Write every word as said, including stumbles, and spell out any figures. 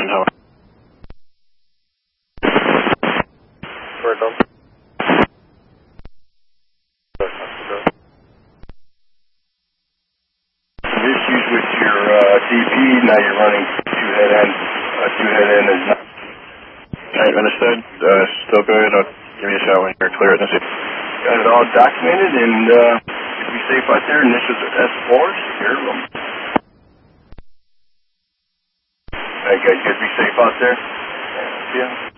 seven, how? Where it comes? Issues with your uh, D P, now you're running two head end. Uh, two head end is not. Alright, understood. Uh, still good. I'll give you a shout when you're clear. That's it. Got it all documented, and uh, be safe out there. Initials are S four. Here, um. Alright, guys, you guys be safe out there. Yeah.